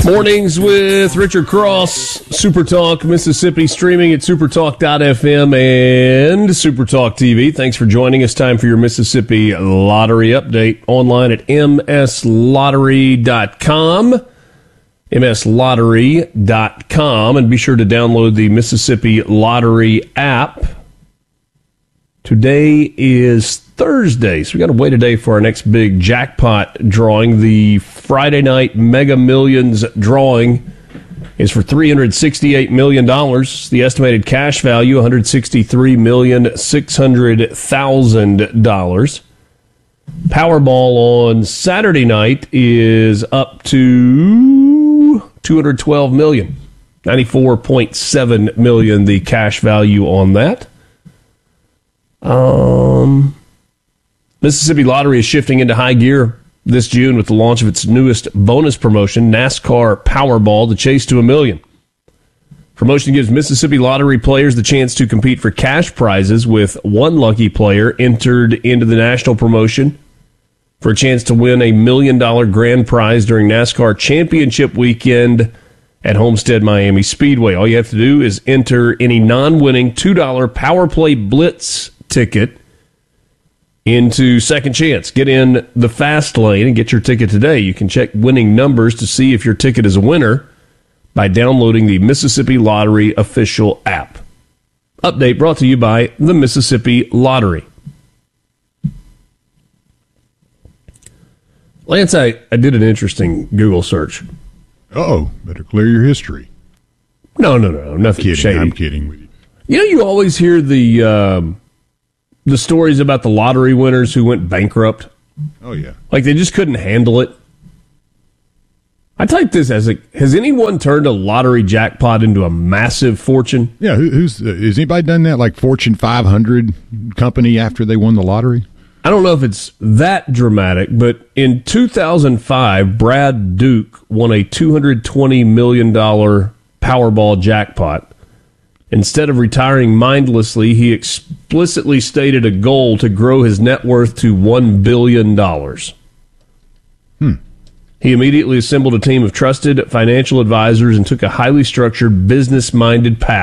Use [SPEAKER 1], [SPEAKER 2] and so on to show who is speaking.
[SPEAKER 1] Mornings with Richard Cross, Super Talk Mississippi, streaming at supertalk.fm and Supertalk TV. Thanks for joining us. Time for your Mississippi Lottery update online at mslottery.com. mslottery.com, and be sure to download the Mississippi Lottery app. Today is Thursday, so we got to wait a day for our next big jackpot drawing. The Friday night Mega Millions drawing is for $368 million. The estimated cash value, $163,600,000. Powerball on Saturday night is up to $212 million. $94.7 million the cash value on that. Mississippi Lottery is shifting into high gear this June with the launch of its newest bonus promotion, NASCAR Powerball, the Chase to $1 million. Promotion gives Mississippi Lottery players the chance to compete for cash prizes, with one lucky player entered into the national promotion for a chance to win a $1 million grand prize during NASCAR Championship weekend at Homestead Miami Speedway. All you have to do is enter any non-winning $2 Power Play Blitz ticket into Second Chance. Get in the fast lane and get your ticket today. You can check winning numbers to see if your ticket is a winner by downloading the Mississippi Lottery official app. Update brought to you by the Mississippi Lottery. Lance, I did an interesting Google search.
[SPEAKER 2] Uh-oh, better clear your history.
[SPEAKER 1] No, nothing shady.
[SPEAKER 2] I'm kidding with you.
[SPEAKER 1] You know, you always hear the stories about the lottery winners who went bankrupt.
[SPEAKER 2] Oh, yeah.
[SPEAKER 1] Like they just couldn't handle it. I typed this as has anyone turned a lottery jackpot into a massive fortune?
[SPEAKER 2] Yeah, has anybody done that, like Fortune 500 company after they won the lottery?
[SPEAKER 1] I don't know if it's that dramatic, but in 2005, Brad Duke won a $220 million Powerball jackpot. Instead of retiring mindlessly, he explicitly stated a goal to grow his net worth to $1 billion. He immediately assembled a team of trusted financial advisors and took a highly structured, business-minded path